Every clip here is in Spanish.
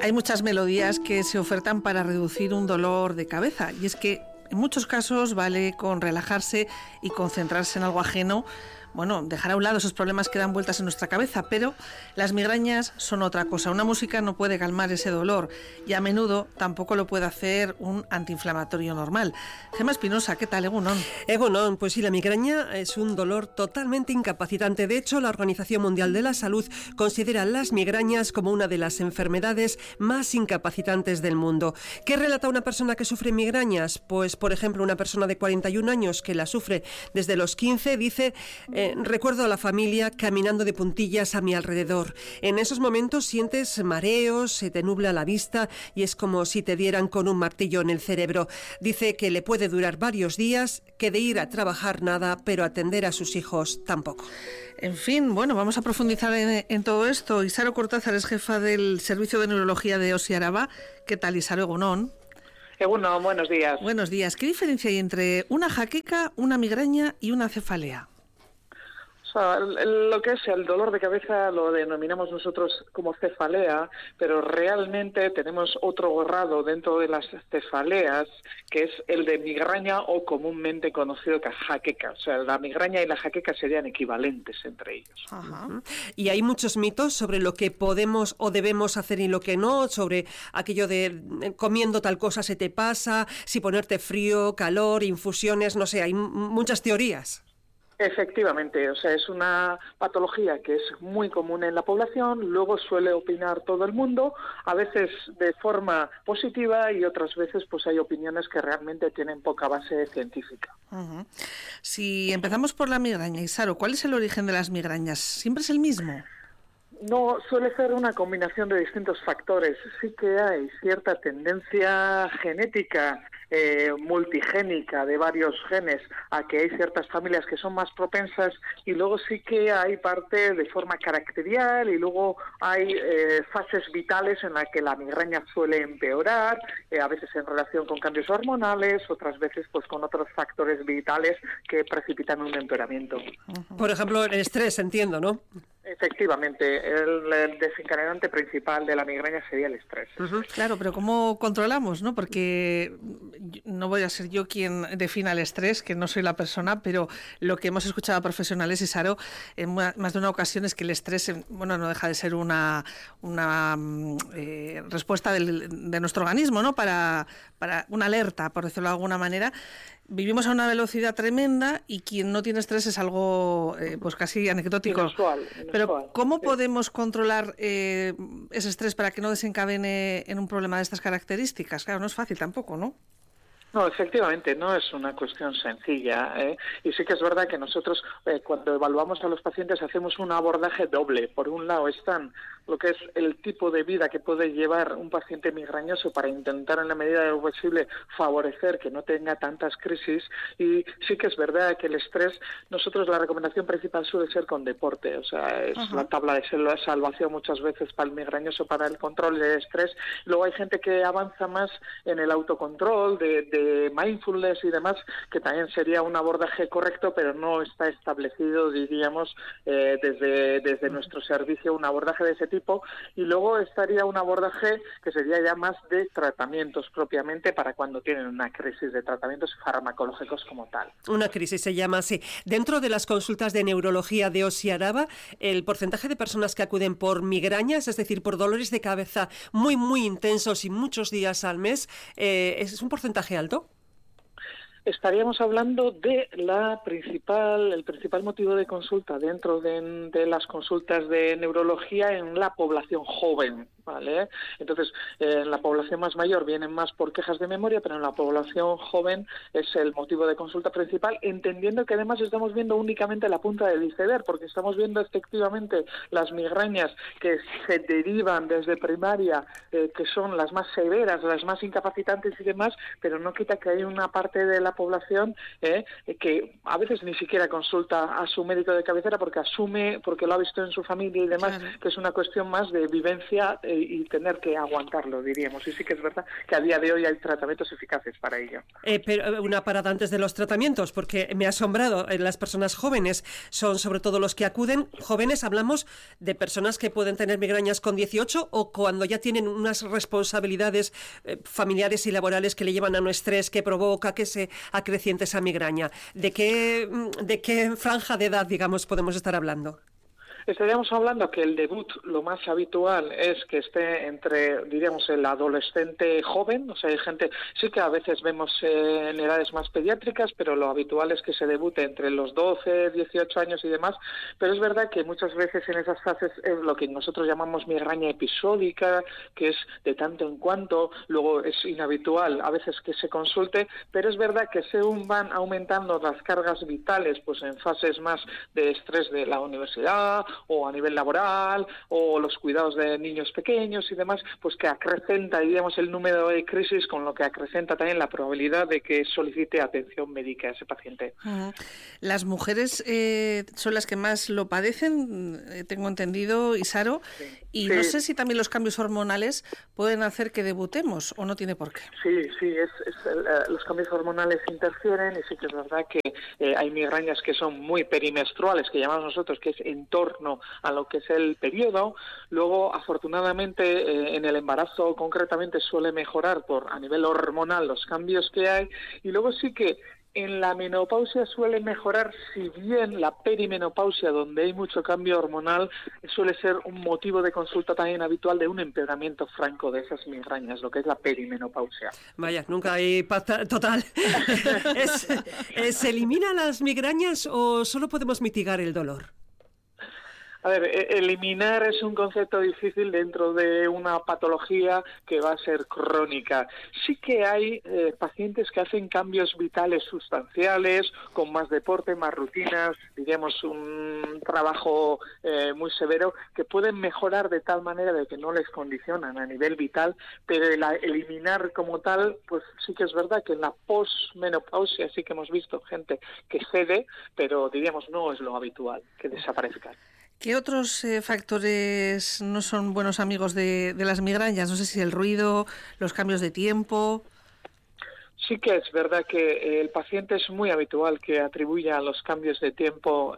Hay muchas melodías que se ofertan para reducir un dolor de cabeza, y es que en muchos casos vale con relajarse y concentrarse en algo ajeno. Bueno, dejar a un lado esos problemas que dan vueltas en nuestra cabeza, pero las migrañas son otra cosa. Una música no puede calmar ese dolor y a menudo tampoco lo puede hacer un antiinflamatorio normal. Gemma Espinosa, ¿qué tal, Egunon? Egunon, pues sí, la migraña es un dolor totalmente incapacitante. De hecho, la Organización Mundial de la Salud considera las migrañas como una de las enfermedades más incapacitantes del mundo. ¿Qué relata una persona que sufre migrañas? Pues, por ejemplo, una persona de 41 años que la sufre desde los 15 dice... recuerdo a la familia caminando de puntillas a mi alrededor. En esos momentos sientes mareos, se te nubla la vista y es como si te dieran con un martillo en el cerebro. Dice que le puede durar varios días, que de ir a trabajar nada, pero atender a sus hijos tampoco. En fin, bueno, vamos a profundizar en todo esto. Isaro Cortázar es jefa del Servicio de Neurología de OSI Araba. ¿Qué tal, Isaro? Egunon. Egunon, buenos días. Buenos días. ¿Qué diferencia hay entre una jaqueca, una migraña y una cefalea? Lo que es el dolor de cabeza lo denominamos nosotros como cefalea, pero realmente tenemos otro grado dentro de las cefaleas, que es el de migraña o comúnmente conocido como jaqueca. O sea, la migraña y la jaqueca serían equivalentes entre ellos. Ajá. Y hay muchos mitos sobre lo que podemos o debemos hacer y lo que no, sobre aquello de comiendo tal cosa se te pasa, si ponerte frío, calor, infusiones, no sé, hay muchas teorías. Efectivamente, o sea, es una patología que es muy común en la población, luego suele opinar todo el mundo, a veces de forma positiva y otras veces pues hay opiniones que realmente tienen poca base científica. Uh-huh. Si empezamos por la migraña, Isaro, ¿cuál es el origen de las migrañas? ¿Siempre es el mismo? No, suele ser una combinación de distintos factores. Sí que hay cierta tendencia genética multigénica de varios genes a que hay ciertas familias que son más propensas y luego sí que hay parte de forma caracterial y luego hay fases vitales en las que la migraña suele empeorar, a veces en relación con cambios hormonales, otras veces pues con otros factores vitales que precipitan un empeoramiento. Por ejemplo, el estrés, entiendo, ¿no? Efectivamente, el desencadenante principal de la migraña sería el estrés. Uh-huh. Claro, pero ¿cómo controlamos, no? Porque no voy a ser yo quien defina el estrés, que no soy la persona, pero lo que hemos escuchado a profesionales, Isaro, en más de una ocasión es que el estrés, bueno, no deja de ser una respuesta de nuestro organismo, ¿no? Para una alerta, por decirlo de alguna manera. Vivimos a una velocidad tremenda y quien no tiene estrés es algo pues casi anecdótico. Inusual. Pero ¿cómo podemos controlar ese estrés para que no desencadene en un problema de estas características? Claro, no es fácil tampoco, ¿no? No, efectivamente, no es una cuestión sencilla, y sí que es verdad que nosotros cuando evaluamos a los pacientes hacemos un abordaje doble. Por un lado están lo que es el tipo de vida que puede llevar un paciente migrañoso para intentar en la medida de lo posible favorecer que no tenga tantas crisis, y sí que es verdad que el estrés, nosotros la recomendación principal suele ser con deporte, o sea, es la tabla de salvación muchas veces para el migrañoso, para el control del estrés. Luego hay gente que avanza más en el autocontrol de mindfulness y demás, que también sería un abordaje correcto, pero no está establecido, diríamos, desde nuestro servicio, un abordaje de ese tipo. Y luego estaría un abordaje que sería ya más de tratamientos propiamente para cuando tienen una crisis, de tratamientos farmacológicos como tal. Una crisis se llama así. Dentro de las consultas de neurología de OSI Araba, el porcentaje de personas que acuden por migrañas, es decir, por dolores de cabeza muy, muy intensos y muchos días al mes, ¿es un porcentaje alto? Estaríamos hablando de el principal motivo de consulta dentro de las consultas de neurología en la población joven, ¿vale? Entonces, en la población más mayor vienen más por quejas de memoria, pero en la población joven es el motivo de consulta principal, entendiendo que además estamos viendo únicamente la punta del iceberg, porque estamos viendo efectivamente las migrañas que se derivan desde primaria, que son las más severas, las más incapacitantes y demás, pero no quita que hay una parte de la población que a veces ni siquiera consulta a su médico de cabecera porque asume, porque lo ha visto en su familia y demás, claro, que es una cuestión más de vivencia y tener que aguantarlo, diríamos. Y sí que es verdad que a día de hoy hay tratamientos eficaces para ello. Pero una parada antes de los tratamientos, porque me ha asombrado, las personas jóvenes son sobre todo los que acuden. Jóvenes, hablamos de personas que pueden tener migrañas con 18 o cuando ya tienen unas responsabilidades familiares y laborales que le llevan a un estrés que provoca que se acreciente esa migraña. ¿De qué franja de edad, digamos, podemos estar hablando? Estaríamos hablando que el debut, lo más habitual es que esté entre, diríamos, el adolescente joven, o sea, hay gente, sí que a veces vemos en edades más pediátricas, pero lo habitual es que se debute entre los 12, 18 años y demás, pero es verdad que muchas veces en esas fases es lo que nosotros llamamos migraña episódica, que es de tanto en cuanto, luego es inhabitual a veces que se consulte, pero es verdad que según van aumentando las cargas vitales, pues en fases más de estrés de la universidad, o a nivel laboral, o los cuidados de niños pequeños y demás, pues que acrecenta, diríamos, el número de crisis, con lo que acrecenta también la probabilidad de que solicite atención médica a ese paciente. Las mujeres son las que más lo padecen, tengo entendido, Isaro, sí. Y sí. No sé si también los cambios hormonales pueden hacer que debutemos, o no tiene por qué. Sí, los cambios hormonales interfieren, y sí que es verdad que hay migrañas que son muy perimenstruales, que llamamos nosotros, que es en torno a lo que es el periodo. Luego, afortunadamente, en el embarazo concretamente suele mejorar a nivel hormonal los cambios que hay, y luego sí que en la menopausia suele mejorar, si bien la perimenopausia, donde hay mucho cambio hormonal, suele ser un motivo de consulta también habitual de un empeoramiento franco de esas migrañas, lo que es la perimenopausia. Vaya, nunca hay paz total. ¿Se eliminan las migrañas o solo podemos mitigar el dolor? A ver, eliminar es un concepto difícil dentro de una patología que va a ser crónica. Sí que hay pacientes que hacen cambios vitales sustanciales, con más deporte, más rutinas, diríamos un trabajo muy severo, que pueden mejorar de tal manera de que no les condicionan a nivel vital, pero eliminar como tal, pues sí que es verdad que en la posmenopausia sí que hemos visto gente que cede, pero diríamos no es lo habitual, que desaparezcan. ¿Qué otros factores no son buenos amigos de las migrañas? No sé si el ruido, los cambios de tiempo. Sí que es verdad que el paciente es muy habitual que atribuya a los cambios de tiempo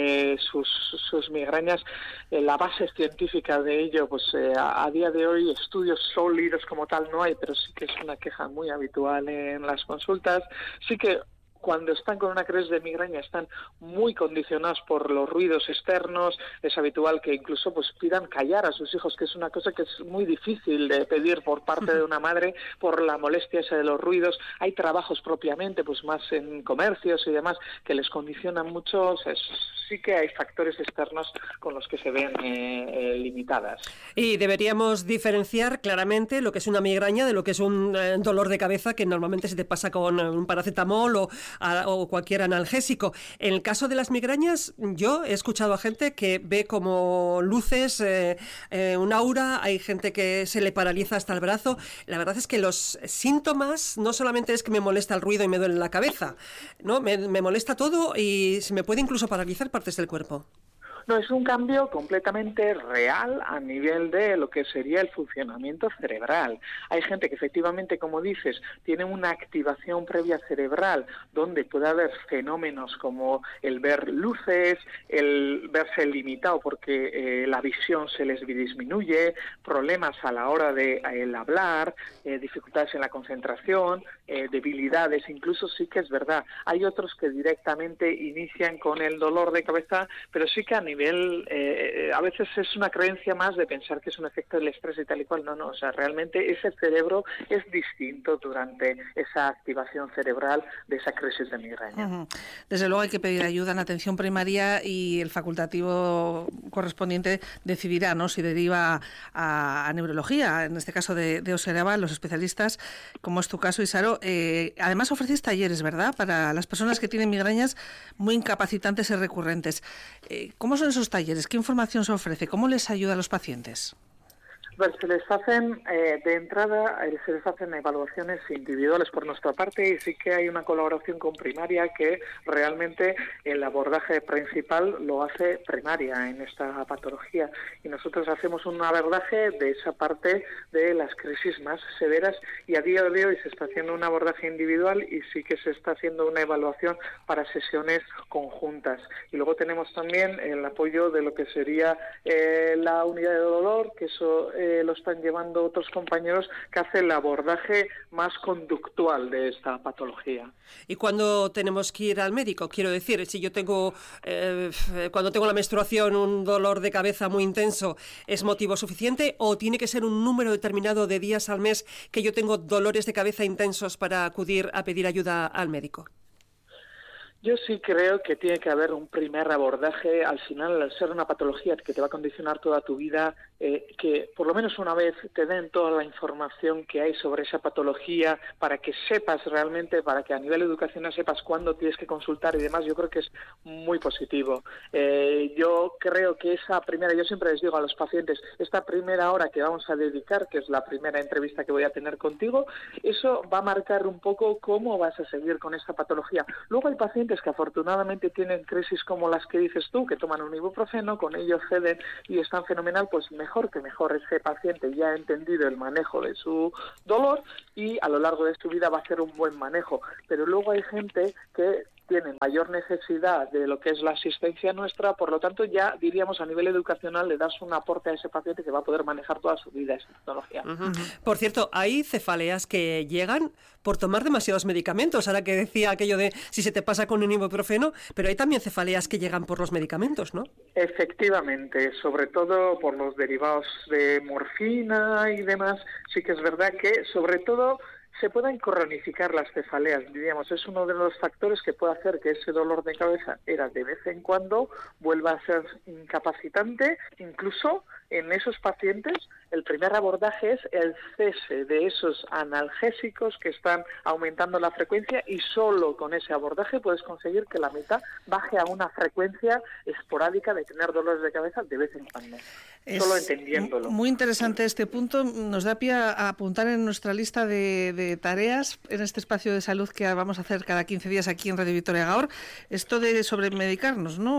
sus migrañas. La base científica de ello, pues a día de hoy estudios sólidos como tal no hay, pero sí que es una queja muy habitual en las consultas. Sí que cuando están con una crisis de migraña están muy condicionados por los ruidos externos, es habitual que incluso pues pidan callar a sus hijos, que es una cosa que es muy difícil de pedir por parte de una madre por la molestia esa de los ruidos. Hay trabajos propiamente, pues más en comercios y demás, que les condicionan mucho. O sea, sí que hay factores externos con los que se ven limitadas. Y deberíamos diferenciar claramente lo que es una migraña de lo que es un dolor de cabeza que normalmente se te pasa con un paracetamol o cualquier analgésico. En el caso de las migrañas, yo he escuchado a gente que ve como luces, un aura, hay gente que se le paraliza hasta el brazo. La verdad es que los síntomas no solamente es que me molesta el ruido y me duele la cabeza, ¿no? Me molesta todo y se me puede incluso paralizar partes del cuerpo. No, es un cambio completamente real a nivel de lo que sería el funcionamiento cerebral. Hay gente que efectivamente, como dices, tiene una activación previa cerebral donde puede haber fenómenos como el ver luces, el verse limitado porque la visión se les disminuye, problemas a la hora de hablar, dificultades en la concentración, debilidades, incluso sí que es verdad. Hay otros que directamente inician con el dolor de cabeza, pero sí que a nivel a veces es una creencia más de pensar que es un efecto del estrés y tal y cual. No, o sea, realmente ese cerebro es distinto durante esa activación cerebral de esa crisis de migraña. Desde luego hay que pedir ayuda en atención primaria y el facultativo correspondiente decidirá, ¿no?, si deriva a neurología, en este caso de Oseraba, los especialistas, como es tu caso, Isaro. Además ofrecéis talleres, ¿verdad?, para las personas que tienen migrañas muy incapacitantes y recurrentes. ¿Cómo son esos talleres? ¿Qué información se ofrece? ¿Cómo les ayuda a los pacientes? Se les hacen, de entrada, se les hacen evaluaciones individuales por nuestra parte y sí que hay una colaboración con primaria que realmente el abordaje principal lo hace primaria en esta patología y nosotros hacemos un abordaje de esa parte de las crisis más severas y a día de hoy se está haciendo un abordaje individual y sí que se está haciendo una evaluación para sesiones conjuntas. Y luego tenemos también el apoyo de lo que sería la unidad de dolor, que eso lo están llevando otros compañeros que hacen el abordaje más conductual de esta patología. ¿Y cuándo tenemos que ir al médico? Quiero decir, si yo tengo, cuando tengo la menstruación, un dolor de cabeza muy intenso, ¿es motivo suficiente o tiene que ser un número determinado de días al mes que yo tengo dolores de cabeza intensos para acudir a pedir ayuda al médico? Yo sí creo que tiene que haber un primer abordaje. Al final, al ser una patología que te va a condicionar toda tu vida, que por lo menos una vez te den toda la información que hay sobre esa patología para que sepas realmente, para que a nivel educacional sepas cuándo tienes que consultar y demás, yo creo que es muy positivo. Yo creo que yo siempre les digo a los pacientes, esta primera hora que vamos a dedicar, que es la primera entrevista que voy a tener contigo, eso va a marcar un poco cómo vas a seguir con esta patología. Luego hay pacientes que afortunadamente tienen crisis como las que dices tú, que toman un ibuprofeno, con ello ceden y están fenomenal, pues mejor ese paciente ya ha entendido el manejo de su dolor y a lo largo de su vida va a hacer un buen manejo. Pero luego hay gente que tiene mayor necesidad de lo que es la asistencia nuestra, por lo tanto ya diríamos a nivel educacional le das un aporte a ese paciente que va a poder manejar toda su vida esa patología. Por cierto, hay cefaleas que llegan por tomar demasiados medicamentos, ahora que decía aquello de si se te pasa con un ibuprofeno, pero hay también cefaleas que llegan por los medicamentos, ¿no? Efectivamente, sobre todo por los derivados de morfina y demás, sí que es verdad que sobre todo se pueden cronificar las cefaleas, diríamos, es uno de los factores que puede hacer que ese dolor de cabeza de vez en cuando vuelva a ser incapacitante. Incluso en esos pacientes el primer abordaje es el cese de esos analgésicos que están aumentando la frecuencia y solo con ese abordaje puedes conseguir que la mitad baje a una frecuencia esporádica de tener dolores de cabeza de vez en cuando. Solo entendiéndolo. Muy interesante este punto. Nos da pie a apuntar en nuestra lista de tareas en este espacio de salud que vamos a hacer cada 15 días aquí en Radio Victoria Gaor. Esto de sobremedicarnos, ¿no?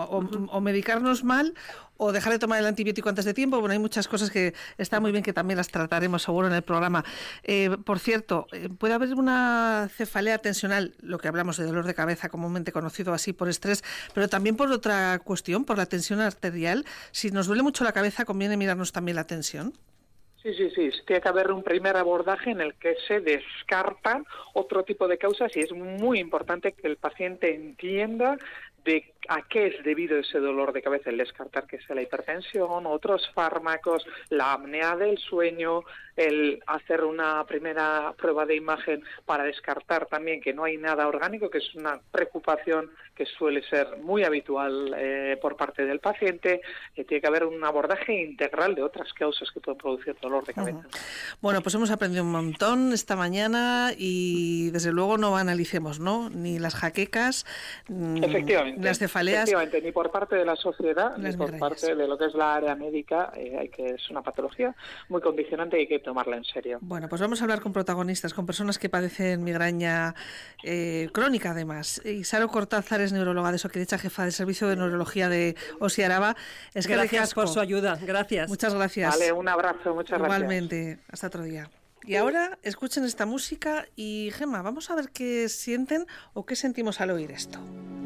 O medicarnos mal o dejar de tomar el antibiótico antes de tiempo. Bueno, hay muchas cosas que está muy bien que también las trataremos seguro en el programa. Por cierto, puede haber una cefalea tensional, lo que hablamos de dolor de cabeza comúnmente conocido así por estrés, pero también por otra cuestión, por la tensión arterial. Si nos duele mucho la cabeza, conviene mirarnos también la tensión. Sí. Tiene que haber un primer abordaje en el que se descartan otro tipo de causas y es muy importante que el paciente entienda de a qué es debido ese dolor de cabeza, el descartar que sea la hipertensión, otros fármacos, la apnea del sueño, el hacer una primera prueba de imagen para descartar también que no hay nada orgánico, que es una preocupación que suele ser muy habitual por parte del paciente. Tiene que haber un abordaje integral de otras causas que pueden producir dolor de cabeza. Bueno, pues hemos aprendido un montón esta mañana y desde luego no analicemos, ¿no? Ni las jaquecas, efectivamente, las cefaleas. Efectivamente, ni por parte de la sociedad, ni por migrañas. parte de lo que es la área médica, es una patología muy condicionante y hay que tomarla en serio. Bueno, pues vamos a hablar con protagonistas, con personas que padecen migraña crónica además. Isaro Cortázar es neuróloga de Osakidetza, jefa del servicio de neurología de OSI Araba. Gracias por su ayuda, gracias. Muchas gracias. Vale, un abrazo, muchas gracias. Igualmente, hasta otro día. Y ahora escuchen esta música y Gemma, vamos a ver qué sienten o qué sentimos al oír esto.